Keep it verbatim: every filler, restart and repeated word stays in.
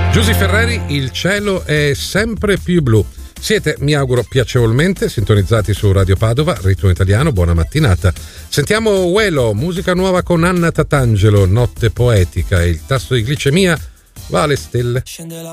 Giusy Ferreri, il cielo è sempre più blu. Siete, mi auguro, piacevolmente sintonizzati su Radio Padova, Ritmo Italiano, buona mattinata. Sentiamo Uelo, musica nuova con Anna Tatangelo, Notte Poetica, il tasso di glicemia va alle stelle.